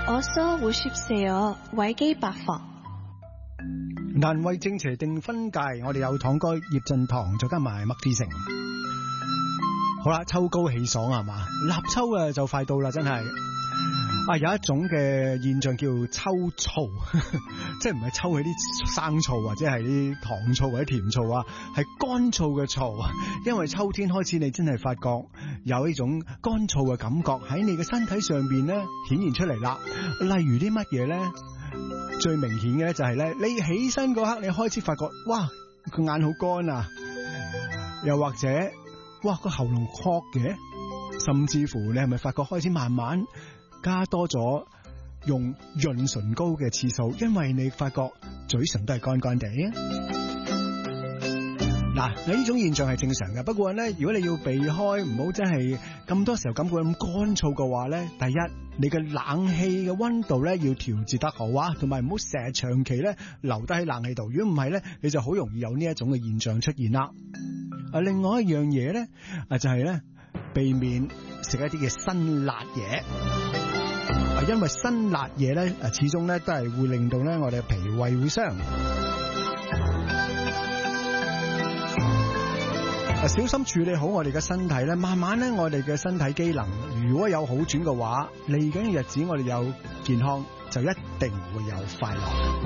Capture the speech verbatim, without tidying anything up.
어서 오십시오.維基百科。 難為正邪定分界，我哋有堂哥葉振棠，再加埋麥志成。好啦，秋高氣爽係嘛？立秋啊就快到啦，真係。啊，有一種嘅現象叫秋燥，即係唔係抽起啲生醋或者係啲糖醋或者甜醋啊，係乾燥嘅燥。因為秋天開始，你真係發覺有呢種乾燥嘅感覺喺你嘅身體上邊咧顯現出嚟啦。例如啲乜嘢咧？最明顯嘅咧就係咧，你起身嗰刻，你開始發覺，哇，個眼好乾啊，又或者，哇，個喉嚨渴嘅，甚至乎你係咪發覺開始慢慢加多咗用潤唇膏嘅次數，因為你發覺嘴唇都係乾乾地啊。嗱，你呢種現象係正常嘅，不過咧，如果你要避開，唔好真係咁多時候感覺咁乾燥嘅話咧，第一，你嘅冷氣嘅溫度咧要調節得好啊，同埋唔好成日長期咧留低喺冷氣度，如果唔係咧，你就好容易有呢一種嘅現象出現啦。啊，另外一樣嘢咧，啊就係咧避免食一啲嘅辛辣嘢。啊，因為辛辣嘢咧，啊始終咧都係會令到咧我哋嘅脾胃會傷。啊，小心處理好我哋嘅身體咧，慢慢咧我哋嘅身體機能如果有好轉嘅話，嚟緊嘅日子我哋有健康，就一定會有快樂。